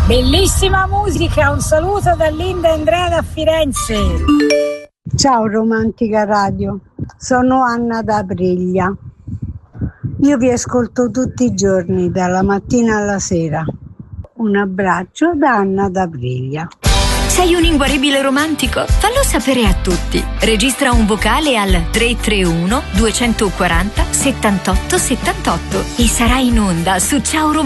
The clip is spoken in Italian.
Bellissima musica, un saluto da Linda e Andrea da Firenze. Ciao Romantica Radio, sono Anna da Briglia. Io vi ascolto tutti i giorni, dalla mattina alla sera. Un abbraccio da Anna da Briglia. Sei un inguaribile romantico? Fallo sapere a tutti. Registra un vocale al 331 240 78 78 e sarai in onda su Ciao Romantica.